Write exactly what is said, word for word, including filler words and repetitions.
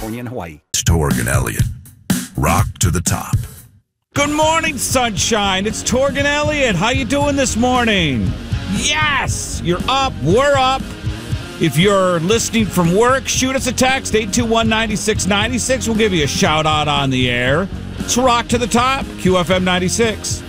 California, and Hawaii. It's Torg and Elliott. Rock to the top. Good morning, sunshine. It's Torg and Elliott. How you doing this morning? Yes! You're up. We're up. If you're listening from work, shoot us a text, eight two one, nine six nine six. We'll give you a shout-out on the air. It's Rock to the Top, Q F M ninety-six.